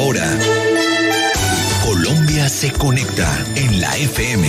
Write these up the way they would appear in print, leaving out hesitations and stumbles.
hora. Colombia se conecta en la FM.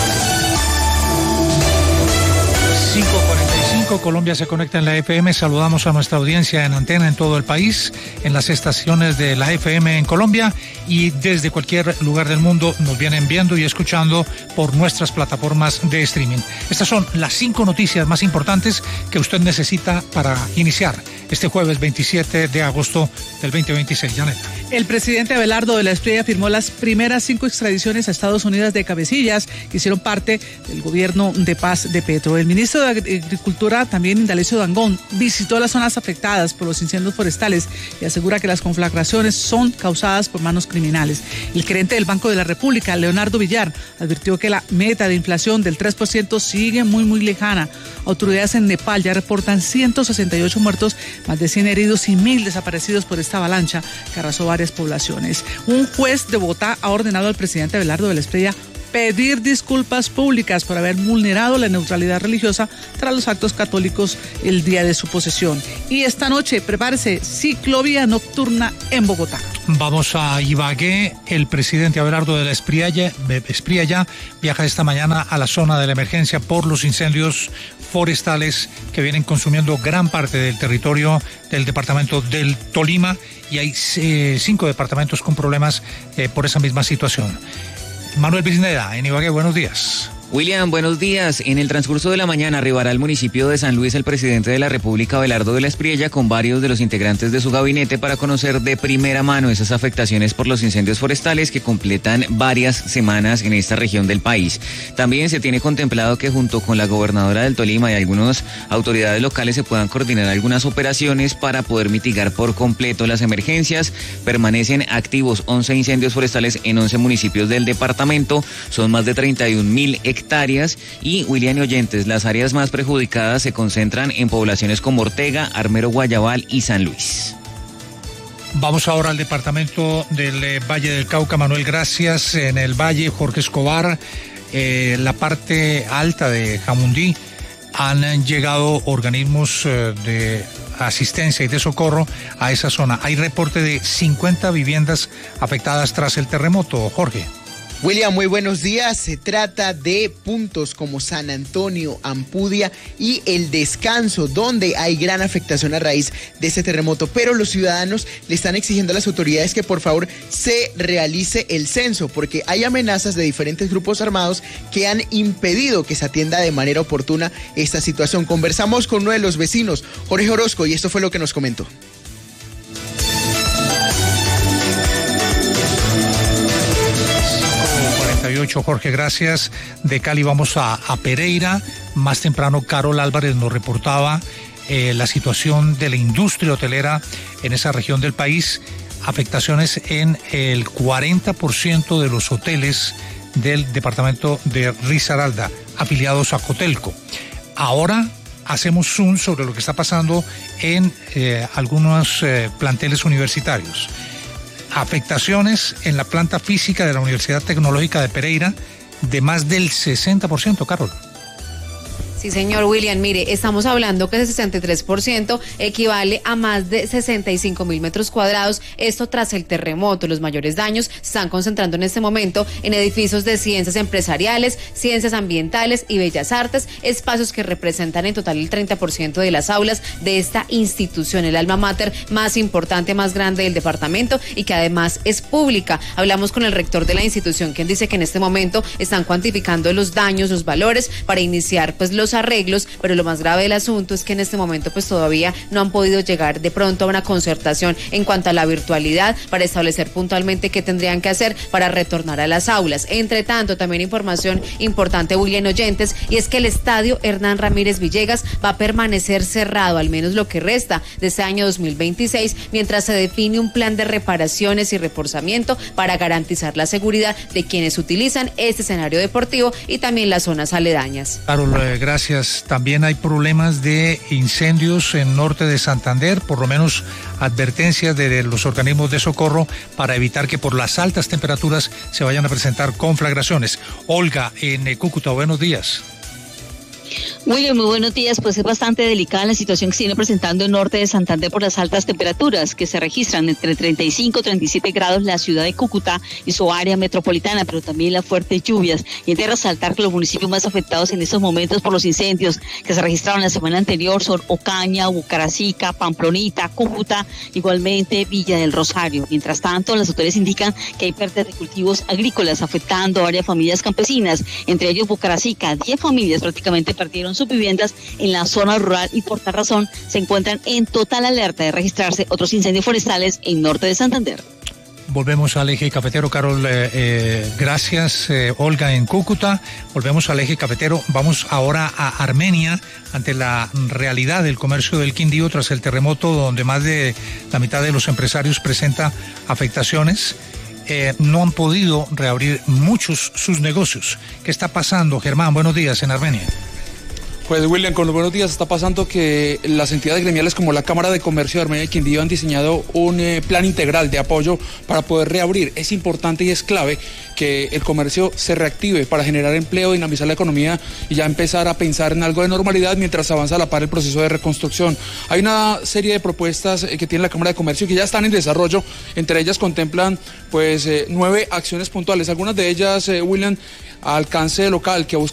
5:45, Colombia se conecta en la FM. Saludamos a nuestra audiencia en antena en todo el país, en las estaciones de la FM en Colombia y desde cualquier lugar del mundo nos vienen viendo y escuchando por nuestras plataformas de streaming. Estas son las 5 noticias más importantes que usted necesita para iniciar este jueves 27 de agosto del 2026. Janet. El presidente Abelardo de la Espriella firmó las primeras 5 extradiciones a Estados Unidos de cabecillas que hicieron parte del gobierno de paz de Petro. El ministro de Agricultura, también Indalecio Dangond, visitó las zonas afectadas por los incendios forestales y asegura que las conflagraciones son causadas por manos criminales. El gerente del Banco de la República, Leonardo Villar, advirtió que la meta de inflación del 3% sigue muy lejana. Autoridades en Nepal ya reportan 168 muertos, más de 100 heridos y 1.000 desaparecidos por esta avalancha que arrasó varias poblaciones. Un juez de Bogotá ha ordenado al presidente Abelardo de la Espriella pedir disculpas públicas por haber vulnerado la neutralidad religiosa tras los actos católicos el día de su posesión. Y esta noche, prepárese, ciclovía nocturna en Bogotá. Vamos a Ibagué. El presidente Abelardo de la Espriella viaja esta mañana a la zona de la emergencia por los incendios forestales que vienen consumiendo gran parte del territorio del departamento del Tolima, y hay 5 departamentos con problemas por esa misma situación. Manuel Bizneda, en Ibagué, buenos días. William, buenos días. En el transcurso de la mañana arribará al municipio de San Luis el presidente de la República, Abelardo de la Espriella, con varios de los integrantes de su gabinete para conocer de primera mano esas afectaciones por los incendios forestales que completan varias semanas en esta región del país. También se tiene contemplado que junto con la gobernadora del Tolima y algunas autoridades locales se puedan coordinar algunas operaciones para poder mitigar por completo las emergencias. Permanecen activos 11 incendios forestales en 11 municipios del departamento. Son más de 31.000 hectáreas. Y William y oyentes, las áreas más perjudicadas se concentran en poblaciones como Ortega, Armero Guayabal y San Luis. Vamos ahora al departamento del Valle del Cauca. Manuel, gracias. En el Valle, Jorge Escobar, la parte alta de Jamundí, han llegado organismos de asistencia y de socorro a esa zona. Hay reporte de 50 viviendas afectadas tras el terremoto. Jorge. William, muy buenos días. Se trata de puntos como San Antonio, Ampudia y El Descanso, donde hay gran afectación a raíz de este terremoto. Pero los ciudadanos le están exigiendo a las autoridades que por favor se realice el censo, porque hay amenazas de diferentes grupos armados que han impedido que se atienda de manera oportuna esta situación. Conversamos con uno de los vecinos, Jorge Orozco, y esto fue lo que nos comentó. Jorge, gracias. De Cali vamos a Pereira. Más temprano, Carol Álvarez nos reportaba la situación de la industria hotelera en esa región del país. Afectaciones en el 40% de los hoteles del departamento de Risaralda, afiliados a Cotelco. Ahora hacemos zoom sobre lo que está pasando en algunos planteles universitarios. Afectaciones en la planta física de la Universidad Tecnológica de Pereira de más del 60%, Carol. Sí, señor William, mire, estamos hablando que ese 63% equivale a más de 65.000 metros cuadrados, esto tras el terremoto. Los mayores daños se están concentrando en este momento en edificios de ciencias empresariales, ciencias ambientales y bellas artes, espacios que representan en total el 30% de las aulas de esta institución, el alma mater más importante, más grande del departamento y que además es pública. Hablamos con el rector de la institución, quien dice que en este momento están cuantificando los daños, los valores para iniciar pues los arreglos, pero lo más grave del asunto es que en este momento pues todavía no han podido llegar de pronto a una concertación en cuanto a la virtualidad para establecer puntualmente qué tendrían que hacer para retornar a las aulas. Entre tanto, también información importante, William, oyentes, y es que el estadio Hernán Ramírez Villegas va a permanecer cerrado al menos lo que resta de este año 2026, mientras se define un plan de reparaciones y reforzamiento para garantizar la seguridad de quienes utilizan este escenario deportivo y también las zonas aledañas. Claro, gracias. También hay problemas de incendios en norte de Santander, por lo menos advertencias de los organismos de socorro para evitar que por las altas temperaturas se vayan a presentar conflagraciones. Olga, en Cúcuta, buenos días. William, muy buenos días. Pues es bastante delicada la situación que se viene presentando en norte de Santander por las altas temperaturas que se registran entre 35 y 37 grados en la ciudad de Cúcuta y su área metropolitana, pero también las fuertes lluvias. Y hay que resaltar que los municipios más afectados en estos momentos por los incendios que se registraron la semana anterior son Ocaña, Bucaracica, Pamplonita, Cúcuta, igualmente Villa del Rosario. Mientras tanto, las autoridades indican que hay pérdidas de cultivos agrícolas afectando a varias familias campesinas, entre ellos Bucaracica. 10 familias prácticamente perdieron sus viviendas en la zona rural y por tal razón se encuentran en total alerta de registrarse otros incendios forestales en norte de Santander. Volvemos al eje cafetero, Carol, gracias, Olga en Cúcuta. Volvemos al eje cafetero, vamos ahora a Armenia, ante la realidad del comercio del Quindío tras el terremoto, donde más de la mitad de los empresarios presenta afectaciones. No han podido reabrir muchos sus negocios. ¿Qué está pasando, Germán? Buenos días en Armenia. Pues William, con los buenos días, está pasando que las entidades gremiales como la Cámara de Comercio de Armenia y Quindío han diseñado un plan integral de apoyo para poder reabrir. Es importante y es clave que el comercio se reactive para generar empleo, dinamizar la economía y ya empezar a pensar en algo de normalidad mientras avanza a la par el proceso de reconstrucción. Hay una serie de propuestas que tiene la Cámara de Comercio que ya están en desarrollo. Entre ellas contemplan 9 acciones puntuales. Algunas de ellas, William, alcance local, que buscan